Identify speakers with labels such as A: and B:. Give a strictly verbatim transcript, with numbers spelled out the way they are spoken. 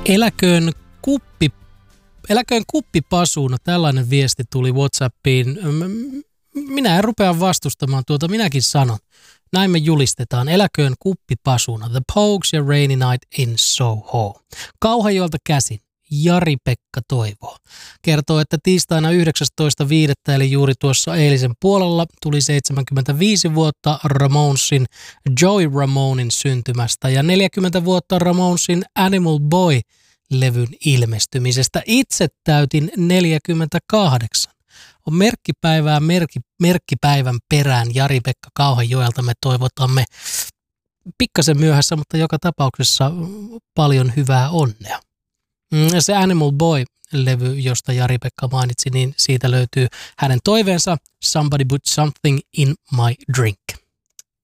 A: Eläköön kuppi, eläköön kuppipasuna, tällainen viesti tuli WhatsAppiin. Minä en rupea vastustamaan tuota, minäkin sanon. Näin me julistetaan. Eläköön kuppipasuna. The Pogues ja Rainy Night in Soho. Kauhajoelta käsin. Jari-Pekka Toivoo kertoo, että tiistaina yhdeksästoista viidettä eli juuri tuossa eilisen puolella tuli seitsemänkymmentäviisi vuotta Ramonesin Joey Ramonein syntymästä ja neljäkymmentä vuotta Ramonesin Animal Boy-levyn ilmestymisestä. Itse täytin neljäkymmentäkahdeksan. On merkkipäivää merkki, merkkipäivän perään Jari-Pekka Kauhajoelta. Me toivotamme pikkasen myöhässä, mutta joka tapauksessa paljon hyvää onnea. Se Animal Boy-levy, josta Jari-Pekka mainitsi, niin siitä löytyy hänen toiveensa Somebody Put Something in My Drink.